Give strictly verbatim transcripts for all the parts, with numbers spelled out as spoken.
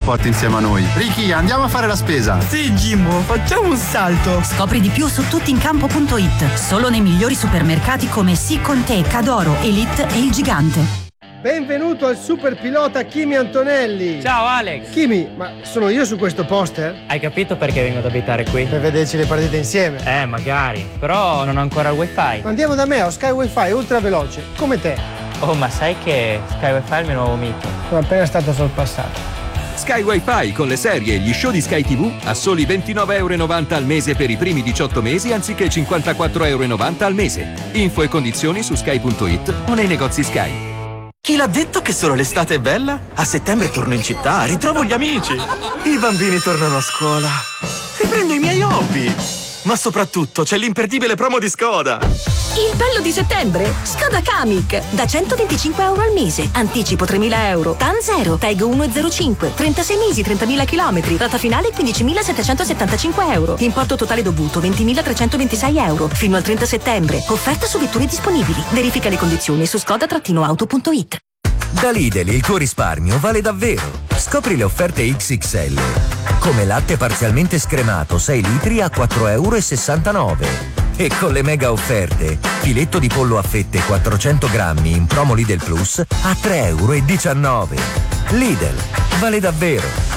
spot insieme a noi. Ricky, andiamo a fare la spesa. Sì, Jimbo, facciamo un salto. Scopri di più su tuttincampo punto it. Solo nei migliori supermercati come Sì con te, Cadoro, Elite e Il Gigante. Benvenuto al super pilota Kimi Antonelli. Ciao Alex. Kimi, ma sono io su questo poster? Hai capito perché vengo ad abitare qui? Per vederci le partite insieme. Eh, magari. Però non ho ancora il wifi. Andiamo da me, ho Sky Wi-Fi ultra veloce, come te. Oh, ma sai che Sky Wi-Fi è il mio nuovo mito? Sono appena stato sorpassato. Sky Wi-Fi con le serie e gli show di Sky tivù a soli ventinove virgola novanta euro al mese per i primi diciotto mesi anziché cinquantaquattro virgola novanta euro al mese. Info e condizioni su sky punto it o nei negozi Sky. Chi l'ha detto che solo l'estate è bella? A settembre torno in città, ritrovo gli amici. I bambini tornano a scuola. Riprendo i miei hobby. Ma soprattutto c'è l'imperdibile promo di Skoda. Il bello di settembre? Skoda Kamiq. Da centoventicinque euro al mese. Anticipo tremila euro. T A N zero. Tag uno virgola zero cinque. trentasei mesi, trentamila chilometri. Rata finale quindicimilasettecentosettantacinque euro. Importo totale dovuto ventimilatrecentoventisei euro. Fino al trenta settembre. Offerta su vetture disponibili. Verifica le condizioni su skoda auto punto it. Da Lidl il tuo risparmio vale davvero. Scopri le offerte X X L. Come latte parzialmente scremato sei litri a quattro virgola sessantanove euro. E con le mega offerte, filetto di pollo a fette quattrocento grammi in promo Lidl Plus a tre virgola diciannove euro. Lidl, vale davvero.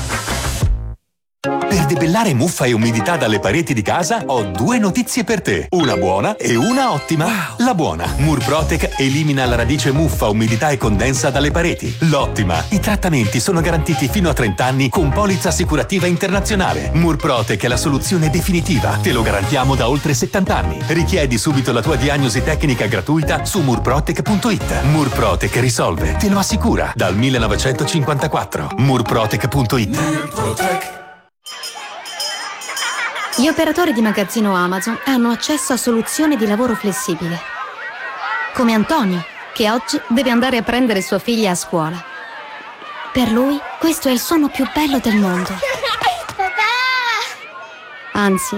Per debellare muffa e umidità dalle pareti di casa ho due notizie per te, una buona e una ottima. Wow. La buona, Murprotec elimina la radice muffa, umidità e condensa dalle pareti. L'ottima, i trattamenti sono garantiti fino a trenta anni con polizza assicurativa internazionale. Murprotec è la soluzione definitiva, te lo garantiamo da oltre settanta anni. Richiedi subito la tua diagnosi tecnica gratuita su murprotec punto it. Murprotec risolve, te lo assicura, dal millenovecentocinquantaquattro. murprotec punto it. Murprotec. Gli operatori di magazzino Amazon hanno accesso a soluzioni di lavoro flessibile. Come Antonio, che oggi deve andare a prendere sua figlia a scuola. Per lui, questo è il sogno più bello del mondo. Anzi,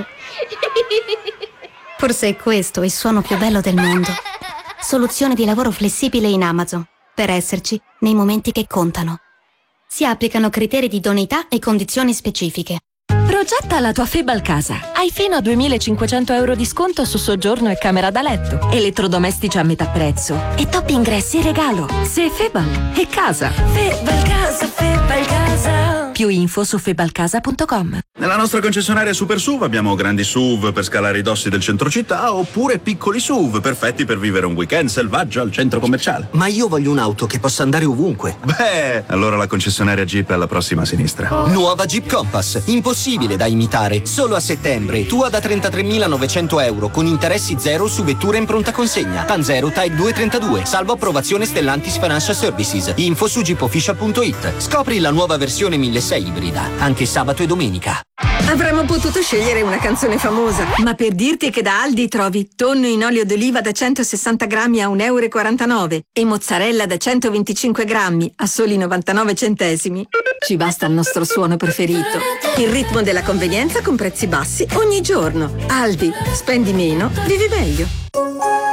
forse è questo il suono più bello del mondo. Soluzione di lavoro flessibile in Amazon, per esserci nei momenti che contano. Si applicano criteri di idoneità e condizioni specifiche. Progetta la tua Febal casa. Hai fino a duemilacinquecento euro di sconto su soggiorno e camera da letto. Elettrodomestici a metà prezzo. E top ingressi in regalo. Se Febal è casa. Febal casa, Febal casa. Più info su febalcasa punto com. Nella nostra concessionaria Super S U V abbiamo grandi S U V per scalare i dossi del centro città oppure piccoli S U V perfetti per vivere un weekend selvaggio al centro commerciale. Ma io voglio un'auto che possa andare ovunque. Beh, allora la concessionaria Jeep è alla prossima sinistra. Nuova Jeep Compass, impossibile da imitare. Solo a settembre, tua da trentatremilanovecento euro con interessi zero su vetture in pronta consegna. T A N zero Type duecentotrentadue, salvo approvazione Stellantis Financial Services. Info su jeep official punto it. Scopri la nuova versione milleseicento ibrida, anche sabato e domenica. Avremmo potuto scegliere una canzone famosa, ma per dirti che da Aldi trovi tonno in olio d'oliva da centosessanta grammi a un euro e quarantanove e mozzarella da centoventicinque grammi a soli novantanove centesimi, ci basta il nostro suono preferito. Il ritmo della convenienza con prezzi bassi ogni giorno. Aldi, spendi meno, vivi meglio.